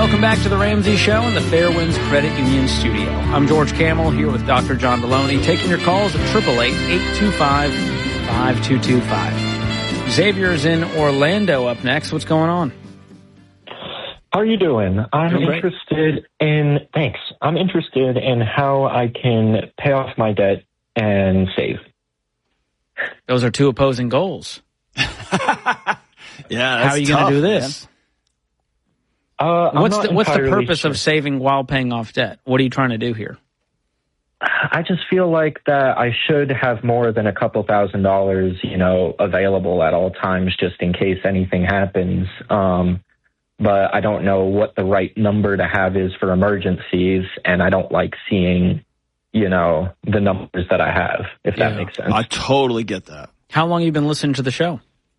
Welcome back to the Ramsey Show in the Fairwinds Credit Union studio. I'm George Camel here with Dr. John Deloney, taking your calls at 888-825-5225. Xavier's in Orlando up next. What's going on? How are you doing? I'm interested in how I can pay off my debt and save. Those are two opposing goals. Yeah, how are you going to do this? What's the purpose of saving while paying off debt? What are you trying to do here? I just feel like that I should have more than a couple $1,000s, available at all times just in case anything happens. But I don't know what the right number to have is for emergencies, and I don't like seeing, the numbers that I have, if that makes sense. I totally get that. How long have you been listening to the show?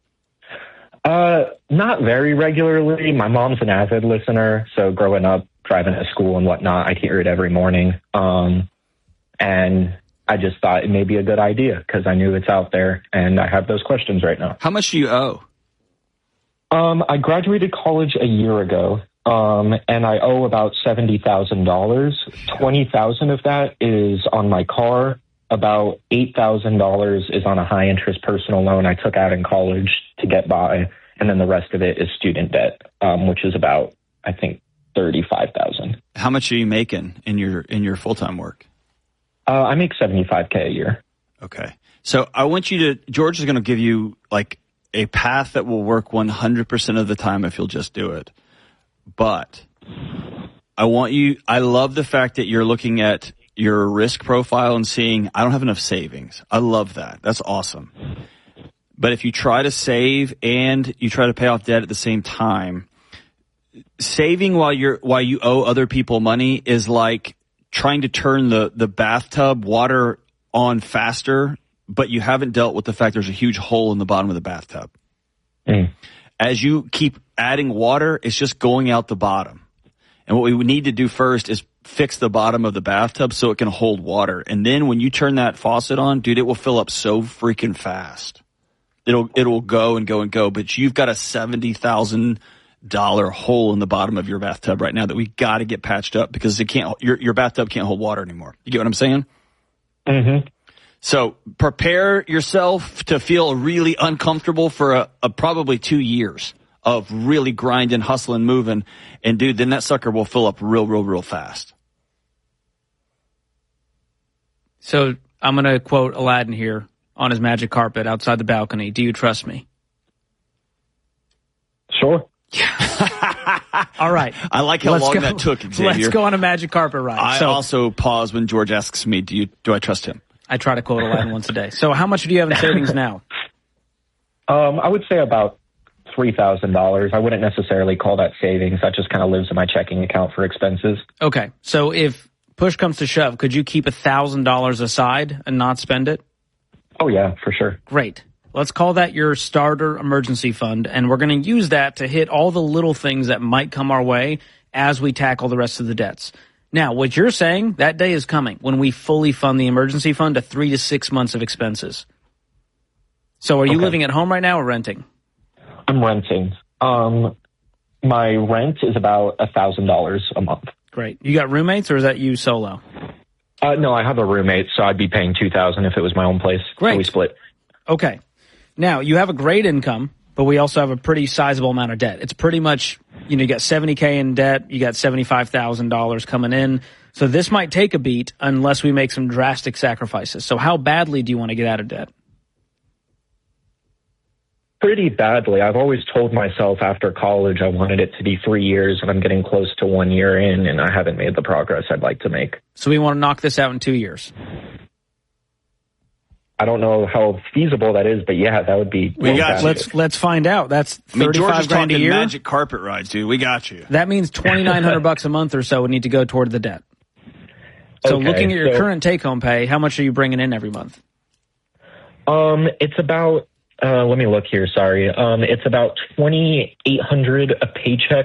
Not very regularly. My mom's an avid listener, so growing up, driving to school and whatnot, I'd hear it every morning. And I just thought it may be a good idea because I knew it's out there, and I have those questions right now. How much do you owe? I graduated college a year ago, and I owe about $70,000. $20,000 of that is on my car. About $8,000 is on a high-interest personal loan I took out in college to get by, and then the rest of it is student debt, which is about, I think, $35,000. How much are you making in your full-time work? I make $75K a year. Okay, so I want you to. George is going to give you like a path that will work 100% of the time if you'll just do it. But I love the fact that you're looking at your risk profile and seeing, I don't have enough savings. I love that. That's awesome. But if you try to save and you try to pay off debt at the same time, saving while you owe other people money is like trying to turn the bathtub water on faster, but you haven't dealt with the fact there's a huge hole in the bottom of the bathtub. As you keep adding water, it's just going out the bottom. And what we would need to do first is fix the bottom of the bathtub so it can hold water. And then when you turn that faucet on, dude, it will fill up so freaking fast. It'll go and go and go. But you've got a $70,000 hole in the bottom of your bathtub right now that we got to get patched up because your bathtub can't hold water anymore. You get what I'm saying? Mm-hmm. So prepare yourself to feel really uncomfortable for a probably 2 years of really grinding, hustling, moving. And, dude, then that sucker will fill up real fast. So I'm going to quote Aladdin here on his magic carpet outside the balcony. Do you trust me? Sure. All right. I like how long that took, Xavier. Let's go on a magic carpet ride. I also pause when George asks me, do I trust him? I try to quote Aladdin once a day. So how much do you have in savings now? I would say about $3,000. I wouldn't necessarily call that savings. That just kind of lives in my checking account for expenses. Okay. So if push comes to shove, could you keep $1,000 aside and not spend it? Oh, yeah, for sure. Great. Let's call that your starter emergency fund, and we're going to use that to hit all the little things that might come our way as we tackle the rest of the debts. Now, what you're saying, that day is coming when we fully fund the emergency fund to 3 to 6 months of expenses. So are you living at home right now or renting? I'm renting. My rent is about $1,000 a month. Great. You got roommates or is that you solo? No, I have a roommate, so I'd be paying $2,000 if it was my own place. Great. So we split. Okay. Now, you have a great income, but we also have a pretty sizable amount of debt. It's pretty much, you got $70K in debt, you got $75,000 coming in. So this might take a beat unless we make some drastic sacrifices. So how badly do you want to get out of debt? Pretty badly. I've always told myself after college I wanted it to be 3 years, and I'm getting close to 1 year in, and I haven't made the progress I'd like to make. So we want to knock this out in 2 years. I don't know how feasible that is, but yeah, that would be. Let's find out. That's $35,000 a year. Magic carpet rides, dude. We got you. That means $2,900 a month or so would need to go toward the debt. So looking at your current take-home pay, how much are you bringing in every month? It's about. Let me look here. Sorry. It's about $2,800 a paycheck.